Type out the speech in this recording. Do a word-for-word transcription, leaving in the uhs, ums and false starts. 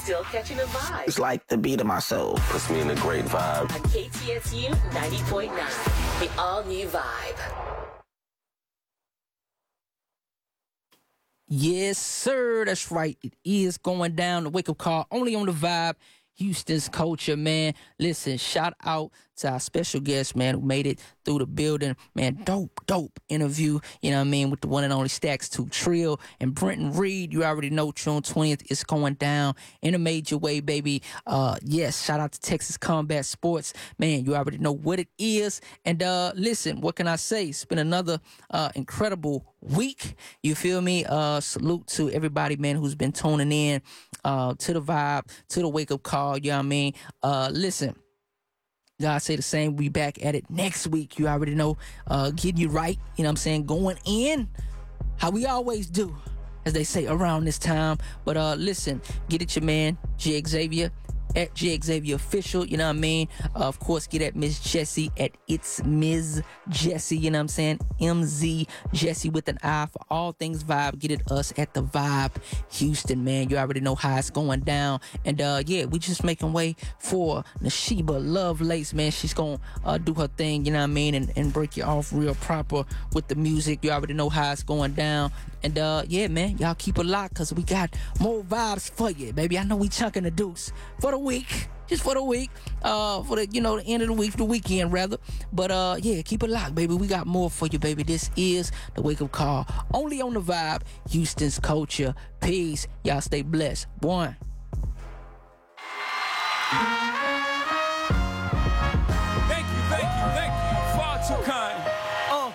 still catching a vibe. It's like the beat of my soul. Puts me in a great vibe. On K T S U ninety point nine, the all-new vibe. Yes, sir. That's right. It is going down. The wake-up call only on the vibe. Houston's culture, man. Listen, shout out to our special guest, man, who made it through the building. Man, dope, dope interview, you know what I mean, with the one and only Stacks two Trill and Brenton Reed. You already know June twentieth is going down in a major way, baby. Uh, yes, shout out to Texas Combat Sports. Man, you already know what it is. And uh, listen, what can I say? It's been another uh, incredible week. You feel me? Uh, salute to everybody, man, who's been tuning in uh, to the vibe, to the wake-up call, you know what I mean? Uh, listen. God say the same. We back at it next week. You already know. Uh, getting you right. You know what I'm saying? Going in how we always do, as they say around this time. But uh, listen, get it your man, G Xavier, at G Xavier Official. You know what I mean? Uh, of course, get at Miss Jessie at It's Miz Jessie. You know what I'm saying? M Z Jessie with an I for all things vibe. Get it us at the Vibe Houston, man. You already know how it's going down. And uh, yeah, we just making way for Nashiba Lovelace, man. She's gonna uh, do her thing, you know what I mean, and, and break you off real proper with the music. You already know how it's going down. And uh, yeah, man, y'all keep it locked, cause we got more vibes for you, baby. I know we chunking the deuce for the week, just for the week, uh, for the, you know, the end of the week, the weekend rather. But uh, yeah, keep it locked, baby. We got more for you, baby. This is the wake up call, only on the vibe, Houston's culture. Peace, y'all stay blessed. One.